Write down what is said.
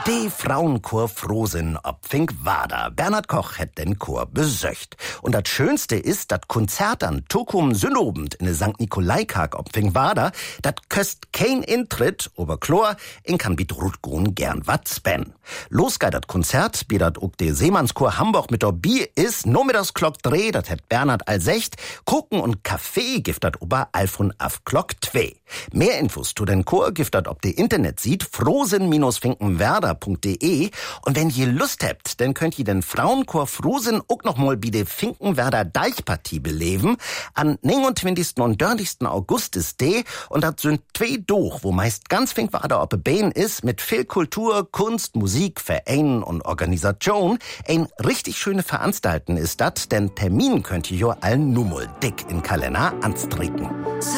Die Frauenchor Frohsinn ob Finkwada. Bernhard Koch hat den Chor besöcht. Und das Schönste ist, das Konzert an Tukum Sünobend in der St. Nikolaikag ob Finkwada, dat köst kein Intritt, aber klar, in kann bit Rutgun gern wat spen. Los geht dat Konzert, wie dat auch der Seemannschor Hamburg mit dabei ist, nur mit das Glock 3, dat hat Bernhard all secht, Kuchen und Kaffee gibt dat ober all von af Glock 2. Mehr Infos zu den Chor gibt dat ob der Internet sieht, frohsinn-finkenwerder.de. Und wenn ihr Lust habt, dann könnt ihr den Frauenchor Frohsinn auch noch mal bei der Finkenwerder Deichpartie beleben. Am 29. und 30. August ist die, und das sind 2 Doch, wo meist ganz Finkenwerder auf der Bein ist, mit viel Kultur, Kunst, Musik, Vereinen und Organisation. Ein richtig schöne Veranstalten ist das, denn Termin könnt ihr ja allen Nummel dick in Kalender anstricken.